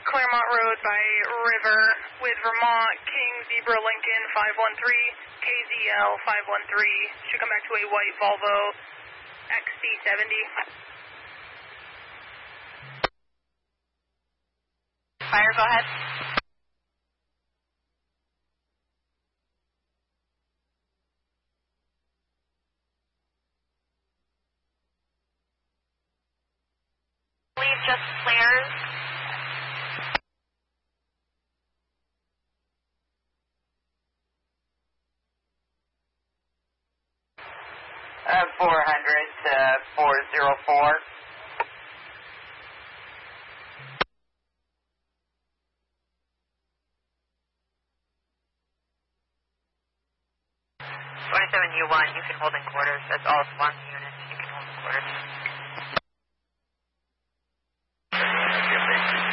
Claremont Road by River with Vermont, King, Zebra, Lincoln, 513, KZL 513. Should come back to a white Volvo XC70. Fire, go ahead. Leave just flares. Uh, 400 to 404. U1, you can hold in quarters. That's all Swan units. You can hold in quarters.